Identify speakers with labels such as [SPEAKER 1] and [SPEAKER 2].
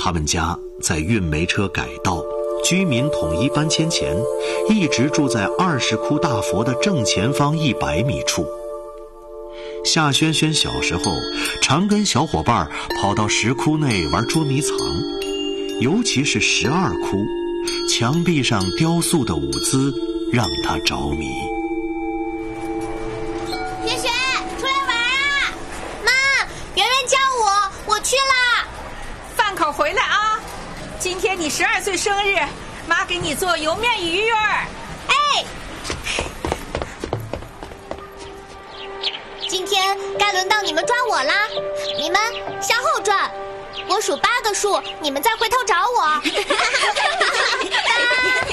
[SPEAKER 1] 他们家在运煤车改道、居民统一搬迁前，一直住在20窟大佛的正前方100米处。夏萱萱小时候常跟小伙伴跑到石窟内玩捉迷藏，尤其是12窟，墙壁上雕塑的舞姿让她着迷。
[SPEAKER 2] 萱萱，出来玩啊！妈，圆圆叫我去啦。
[SPEAKER 3] 饭口回来啊！今天你12岁生日，妈给你做油面鱼儿。
[SPEAKER 2] 哎，今天该轮到你们抓我啦！你们向后转，我数8个数，你们再回头找我。8